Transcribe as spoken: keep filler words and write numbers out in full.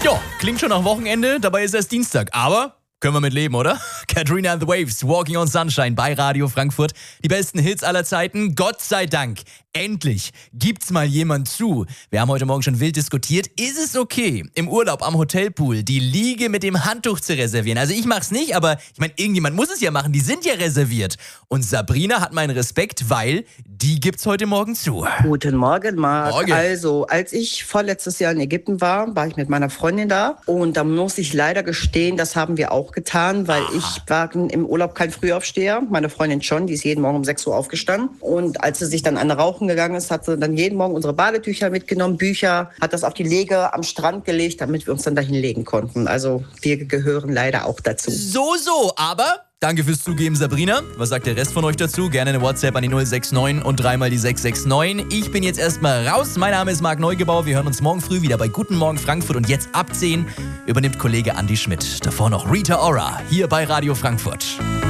Ja, klingt schon nach Wochenende, dabei ist erst Dienstag, aber können wir mit leben, oder? Katrina and the Waves, Walking on Sunshine bei Radio Frankfurt. Die besten Hits aller Zeiten, Gott sei Dank. Endlich gibt's mal jemand zu. Wir haben heute Morgen schon wild diskutiert. Ist es okay, im Urlaub am Hotelpool die Liege mit dem Handtuch zu reservieren? Also ich mach's nicht, aber ich meine, irgendjemand muss es ja machen. Die sind ja reserviert. Und Sabrina hat meinen Respekt, weil die gibt's heute Morgen zu. Guten Morgen, Marc. Morgen. Also, als ich vorletztes Jahr in Ägypten war, war ich mit meiner Freundin da. Und da muss ich leider gestehen, das haben wir auch getan, weil Aha. ich war im Urlaub kein Frühaufsteher. Meine Freundin schon, die ist jeden Morgen um sechs Uhr aufgestanden. Und als sie sich dann an Rauchen gegangen ist, hat sie dann jeden Morgen unsere Badetücher mitgenommen, Bücher, hat das auf die Lege am Strand gelegt, damit wir uns dann dahin legen konnten. Also wir gehören leider auch dazu. So, so, aber danke fürs Zugeben, Sabrina. Was sagt der Rest von euch dazu? Gerne eine WhatsApp an die null sechs neun und dreimal die sechs sechs neun. Ich bin jetzt erstmal raus. Mein Name ist Marc Neugebauer. Wir hören uns morgen früh wieder bei Guten Morgen Frankfurt. Und jetzt ab zehn übernimmt Kollege Andi Schmidt. Davor noch Rita Ora hier bei Radio Frankfurt.